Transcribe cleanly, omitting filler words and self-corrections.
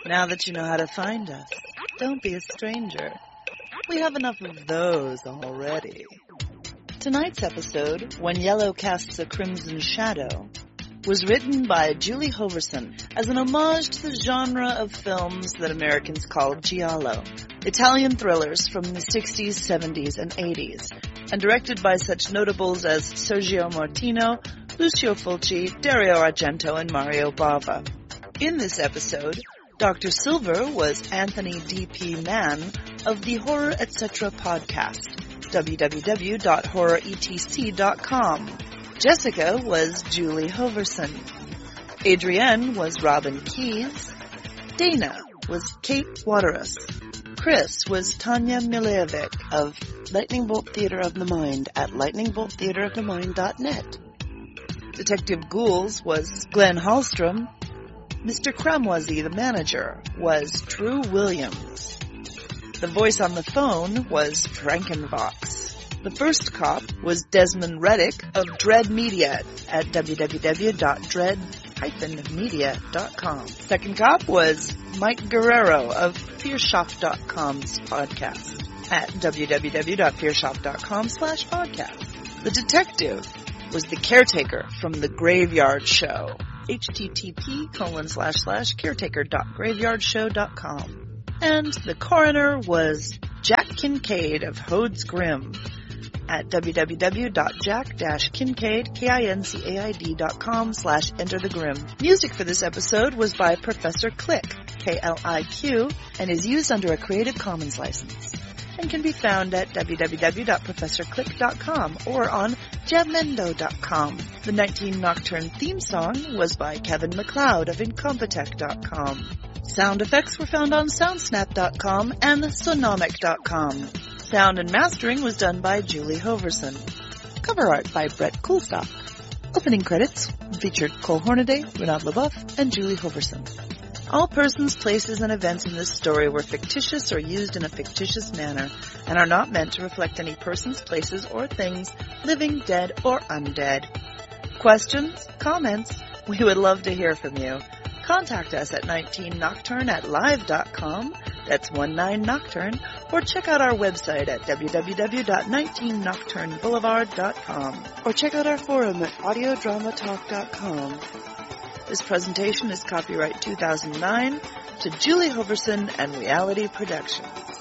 Now that you know how to find us, don't be a stranger. We have enough of those already. Tonight's episode, When Yellow Casts a Crimson Shadow, was written by Julie Hoverson as an homage to the genre of films that Americans call giallo, Italian thrillers from the 60s, 70s, and 80s, and directed by such notables as Sergio Martino, Lucio Fulci, Dario Argento, and Mario Bava. In this episode, Dr. Silver was Anthony D.P. Mann of the Horror Etc. podcast, www.horroretc.com. Jessica was Julie Hoverson. Adrienne was Robin Keyes. Dana was Kate Waterous. Chris was Tanya Milejevic of Lightning Bolt Theater of the Mind at lightningbolttheaterofthemind.net. Detective Ghouls was Glenn Hallstrom. Mr. Cramoisy, the manager, was Drew Williams. The voice on the phone was Frankenvox. The first cop was Desmond Reddick of Dread Media at www.dread-media.com. Second cop was Mike Guerrero of FearShock.com's podcast at www.fearshock.com/podcast. The detective was the caretaker from The Graveyard Show, http://caretaker.graveyardshow.com. And the coroner was Jack Kincaid of Hode's Grim at www.jack-kincaid.com/enter-the-grim. Music for this episode was by Professor Click, K-L-I-Q, and is used under a Creative Commons license, and can be found at www.professorclick.com or on jamendo.com. The 19 Nocturne theme song was by Kevin MacLeod of Incompetech.com. Sound effects were found on soundsnap.com and sonomic.com. Sound and mastering was done by Julie Hoverson. Cover art by Brett Coolstock. Opening credits featured Cole Hornaday, Renaud LaBeouf, and Julie Hoverson. All persons, places, and events in this story were fictitious or used in a fictitious manner and are not meant to reflect any persons, places, or things, living, dead, or undead. Questions? Comments? We would love to hear from you. Contact us at 19nocturne@live.com, that's 19nocturne, or check out our website at www.19nocturneboulevard.com, or check out our forum at audiodramatalk.com. This presentation is copyright 2009 to Julie Hoverson and Reality Productions.